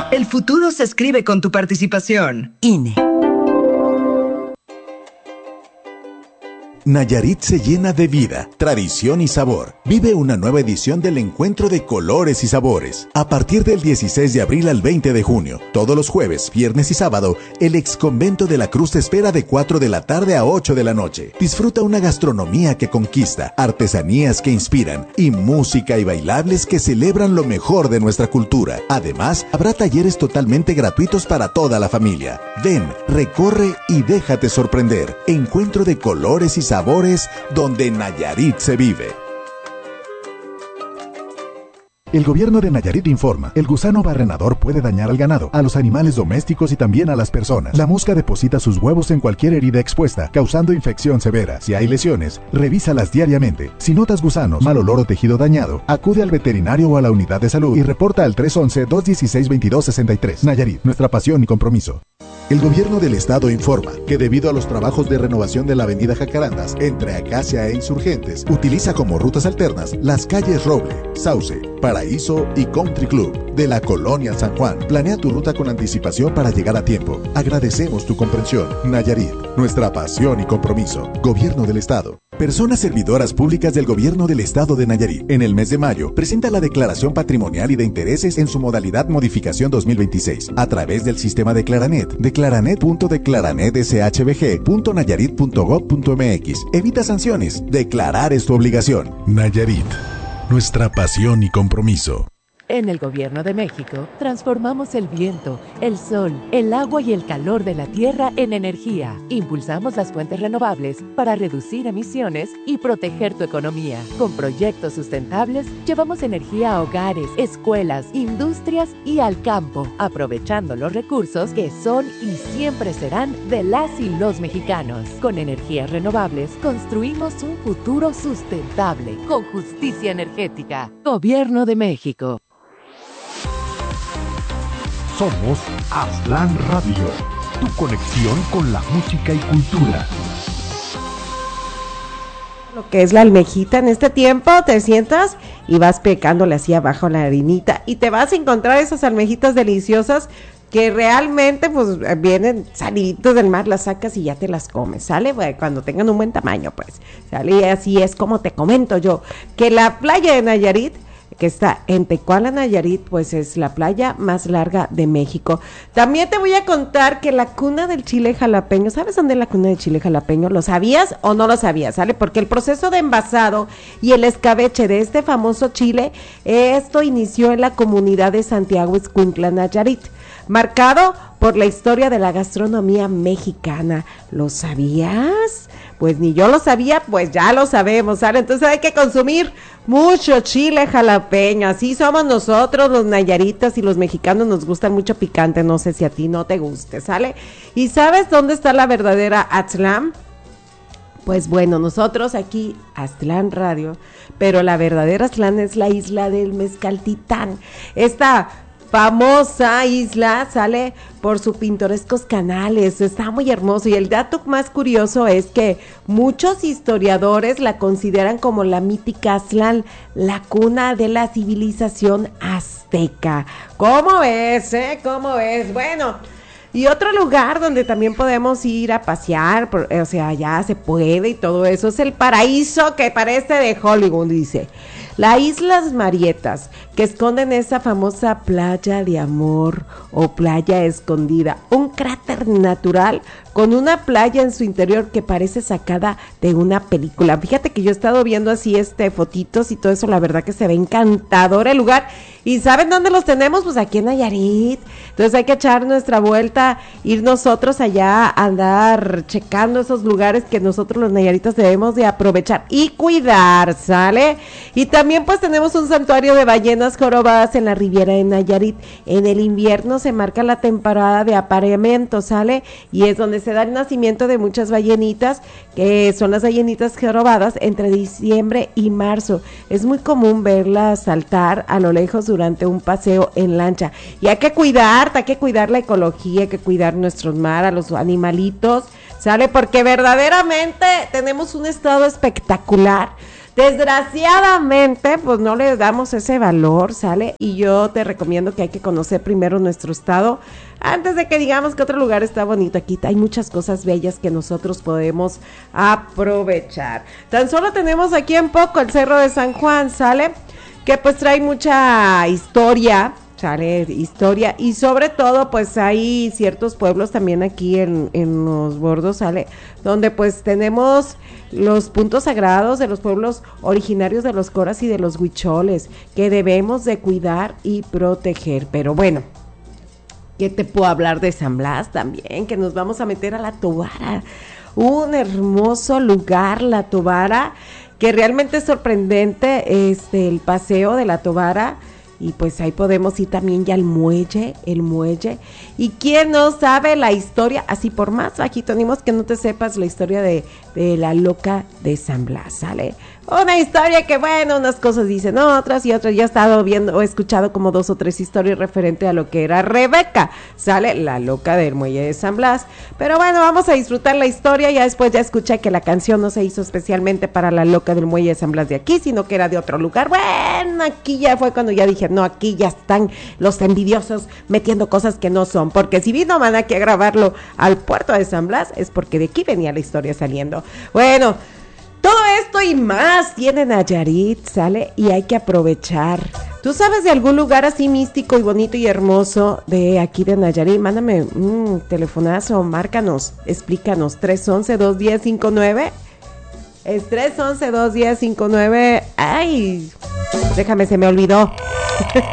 El futuro se escribe con tu participación. INE. Nayarit se llena de vida, tradición y sabor. Vive una nueva edición del Encuentro de Colores y Sabores. A partir del 16 de abril al 20 de junio, todos los jueves, viernes y sábado, el Exconvento de la Cruz te espera de 4 de la tarde a 8 de la noche. Disfruta una gastronomía que conquista, artesanías que inspiran y música y bailables que celebran lo mejor de nuestra cultura. Además, habrá talleres totalmente gratuitos para toda la familia. Ven, recorre y déjate sorprender. Encuentro de Colores y Sabores, donde Nayarit se vive. El gobierno de Nayarit informa, el gusano barrenador puede dañar al ganado, a los animales domésticos y también a las personas. La mosca deposita sus huevos en cualquier herida expuesta, causando infección severa. Si hay lesiones, revísalas diariamente. Si notas gusanos, mal olor o tejido dañado, acude al veterinario o a la unidad de salud y reporta al 311-216-2263. Nayarit, nuestra pasión y compromiso. El gobierno del estado informa que debido a los trabajos de renovación de la avenida Jacarandas entre Acacia e Insurgentes, utiliza como rutas alternas las calles Roble, Sauce, Paraíso y Country Club de la Colonia San Juan. Planea tu ruta con anticipación para llegar a tiempo. Agradecemos tu comprensión. Nayarit, nuestra pasión y compromiso. Gobierno del estado. Personas servidoras públicas del gobierno del estado de Nayarit. En el mes de mayo, presenta la declaración patrimonial y de intereses en su modalidad modificación 2026 a través del sistema de Claranet. Declaranet.declaranetshbg.nayarit.gov.mx. Evita sanciones. Declarar es tu obligación. Nayarit, nuestra pasión y compromiso. En el Gobierno de México, transformamos el viento, el sol, el agua y el calor de la tierra en energía. Impulsamos las fuentes renovables para reducir emisiones y proteger tu economía. Con proyectos sustentables, llevamos energía a hogares, escuelas, industrias y al campo, aprovechando los recursos que son y siempre serán de las y los mexicanos. Con energías renovables, construimos un futuro sustentable, con justicia energética. Gobierno de México. Somos Aztlán Radio, tu conexión con la música y cultura. Lo que es la almejita en este tiempo, te sientas y vas picándole así abajo la harinita y te vas a encontrar esas almejitas deliciosas que realmente pues vienen saliditos del mar, las sacas y ya te las comes, ¿sale? Bueno, cuando tengan un buen tamaño, pues, ¿sale? Y así es como te comento yo, que la playa de Nayarit, que está en Tecuala, Nayarit, pues es la playa más larga de México. También te voy a contar que la cuna del chile jalapeño, ¿sabes dónde es la cuna del chile jalapeño? ¿Lo sabías o no lo sabías? ¿Sale? Porque el proceso de envasado y el escabeche de este famoso chile, esto inició en la comunidad de Santiago Ixcuintla, Nayarit, marcado por la historia de la gastronomía mexicana. ¿Lo sabías? Pues ni yo lo sabía, pues ya lo sabemos, ¿sale? Entonces hay que consumir mucho chile jalapeño, así somos nosotros los nayaritas y los mexicanos, nos gusta mucho picante, no sé si a ti no te guste, ¿sale? ¿Y sabes dónde está la verdadera Aztlán? Pues bueno, nosotros aquí, Aztlán Radio, pero la verdadera Aztlán es la isla del Mezcaltitán, esta famosa isla, sale por sus pintorescos canales, está muy hermoso, y el dato más curioso es que muchos historiadores la consideran como la mítica Aztlán, la cuna de la civilización azteca. ¿Cómo ves, ¿Cómo ves? Bueno, y otro lugar donde también podemos ir a pasear, o sea, ya se puede y todo eso, es el paraíso que parece de Hollywood, dice. Las Islas Marietas, que esconden esa famosa playa de amor o playa escondida, un cráter natural con una playa en su interior que parece sacada de una película. Fíjate que yo he estado viendo así fotitos y todo eso, la verdad que se ve encantador el lugar. ¿Y saben dónde los tenemos? Pues aquí en Nayarit. Entonces hay que echar nuestra vuelta, ir nosotros allá a andar checando esos lugares que nosotros los nayaritas debemos de aprovechar y cuidar, ¿sale? Y también pues tenemos un santuario de ballenas jorobadas en la Riviera de Nayarit. En el invierno se marca la temporada de apareamiento, ¿sale? Y es donde se da el nacimiento de muchas ballenitas, que son las ballenitas jorobadas entre diciembre y marzo. Es muy común verlas saltar a lo lejos durante un paseo en lancha. Y hay que cuidar la ecología, hay que cuidar nuestros mar, a los animalitos, ¿sale? Porque verdaderamente tenemos un estado espectacular. Desgraciadamente, pues no le damos ese valor, ¿sale? Y yo te recomiendo que hay que conocer primero nuestro estado antes de que digamos que otro lugar está bonito. Aquí hay muchas cosas bellas que nosotros podemos aprovechar. Tan solo tenemos aquí en poco el Cerro de San Juan, ¿sale? Que pues trae mucha historia, ¿sale? Historia, y sobre todo pues hay ciertos pueblos también aquí en los bordos, ¿sale? Donde pues tenemos los puntos sagrados de los pueblos originarios de los coras y de los huicholes, que debemos de cuidar y proteger. Pero bueno, ¿qué te puedo hablar de San Blas también? Que nos vamos a meter a la Tobara, un hermoso lugar, la Tobara, que realmente es sorprendente, el paseo de la Tobara. Y pues ahí podemos ir también ya al muelle, el muelle. Y quién no sabe la historia, así por más bajito, ni modo que no te sepas la historia de la loca de San Blas, ¿sale? Una historia que, bueno, unas cosas dicen otras y otras. Ya he estado viendo o he escuchado como 2 o 3 historias referente a lo que era Rebeca, ¿sale? La loca del muelle de San Blas. Pero bueno, vamos a disfrutar la historia. Ya después ya escuché que la canción no se hizo especialmente para la loca del muelle de San Blas de aquí, sino que era de otro lugar. Bueno, aquí ya fue cuando ya dije, no, aquí ya están los envidiosos metiendo cosas que no son. Porque si vino Manaki a grabarlo al puerto de San Blas, es porque de aquí venía la historia saliendo. Bueno, todo esto y más tiene Nayarit, ¿sale? Y hay que aprovechar. ¿Tú sabes de algún lugar así místico y bonito y hermoso de aquí de Nayarit? Mándame un telefonazo, márcanos, explícanos. 311-210-59. Es 311-210-59. Ay, déjame, se me olvidó.